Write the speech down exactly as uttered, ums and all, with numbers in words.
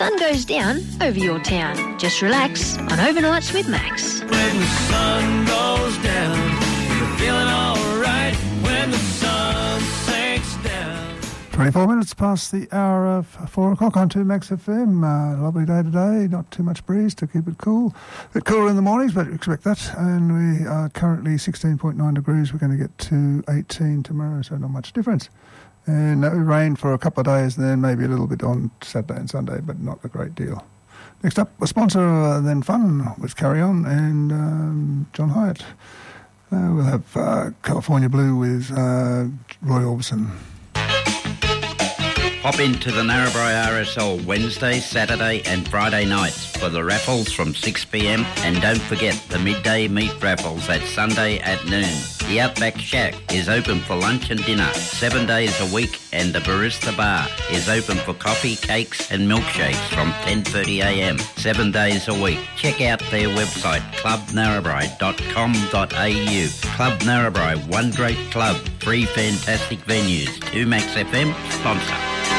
sun goes down over your town. Just relax on Overnights with Max. When the sun goes down, we're feeling all right. When the sun sinks down. twenty-four minutes past the hour of four o'clock on two Max F M. Uh, lovely day today, not too much breeze to keep it cool. A bit cooler in the mornings, but expect that. And we are currently sixteen point nine degrees. We're going to get to eighteen tomorrow, so not much difference. And no rain for a couple of days, and then maybe a little bit on Saturday and Sunday, but not a great deal. Next up, a sponsor uh, then Fun with Carry On and um, John Hyatt. Uh, we'll have uh, California Blue with uh, Roy Orbison. Pop into the Narrabri R S L Wednesday, Saturday and Friday nights for the raffles from six p m and don't forget the midday meat raffles at Sunday at noon. The Outback Shack is open for lunch and dinner seven days a week, and the Barista Bar is open for coffee, cakes and milkshakes from ten thirty a m seven days a week. Check out their website club narrabri dot com dot a u. Club Narrabri, one great club, three fantastic venues. two Max F M sponsor.